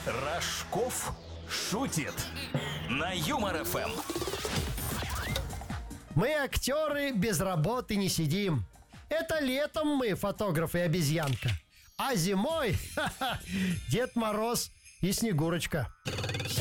Рожков шутит на Юмор ФМ. Мы, актеры, без работы не сидим. Это летом мы, фотограф и обезьянка. А зимой, Дед Мороз и Снегурочка.